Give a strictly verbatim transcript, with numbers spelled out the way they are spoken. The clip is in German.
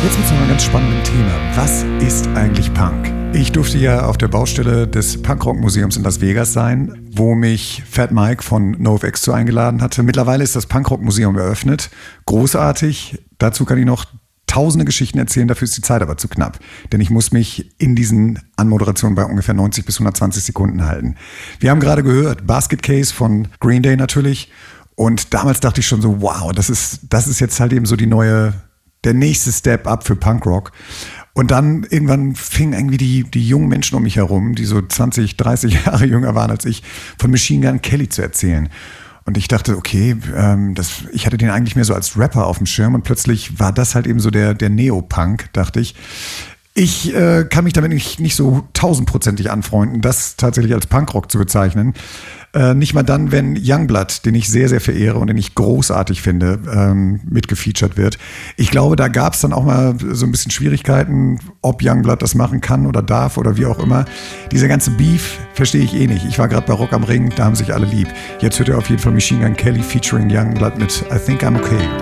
Jetzt mit so einem ganz spannenden Thema. Was ist eigentlich Punk? Ich durfte ja auf der Baustelle des Punkrock-Museums in Las Vegas sein, wo mich Fat Mike von NoFX zu eingeladen hatte. Mittlerweile ist das Punkrock-Museum eröffnet. Großartig. Dazu kann ich noch tausende Geschichten erzählen, dafür ist die Zeit aber zu knapp. Denn ich muss mich in diesen Anmoderationen bei ungefähr neunzig bis hundertzwanzig Sekunden halten. Wir haben gerade gehört, Basket Case von Green Day natürlich. Und damals dachte ich schon so, wow, das ist, das ist jetzt halt eben so die neue, der nächste Step up für Punkrock. Und dann irgendwann fingen irgendwie die, die jungen Menschen um mich herum, die so zwanzig, dreißig Jahre jünger waren als ich, von Machine Gun Kelly zu erzählen. Und ich dachte, okay, ähm, das, ich hatte den eigentlich mehr so als Rapper auf dem Schirm und plötzlich war das halt eben so der, der Neopunk, dachte ich. Ich äh, kann mich damit nicht, nicht so tausendprozentig anfreunden, das tatsächlich als Punkrock zu bezeichnen. Äh, nicht mal dann, wenn Youngblood, den ich sehr, sehr verehre und den ich großartig finde, ähm, mitgefeatured wird. Ich glaube, da gab es dann auch mal so ein bisschen Schwierigkeiten, ob Youngblood das machen kann oder darf oder wie auch immer. Dieser ganze Beef verstehe ich eh nicht. Ich war gerade bei Rock am Ring, da haben sich alle lieb. Jetzt hört ihr auf jeden Fall Machine Gun Kelly featuring Youngblood mit I Think I'm Okay.